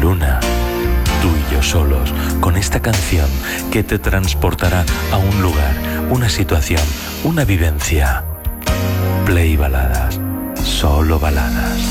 Luna, tú y yo solos, con esta canción que te transportará a un lugar, una situación, una vivencia. Play Baladas, solo baladas.